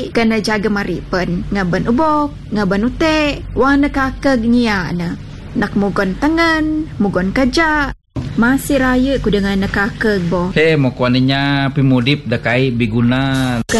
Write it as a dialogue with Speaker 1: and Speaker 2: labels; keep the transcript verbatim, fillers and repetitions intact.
Speaker 1: Jadi kena jaga maripen ngaban ubok, ngaban utek, wana kakag niya na. Nak mugon tangan, mugon kajak. Masih raya ku dengan nak kakag bo.
Speaker 2: He mo kuaninya pimudip dakai biguna.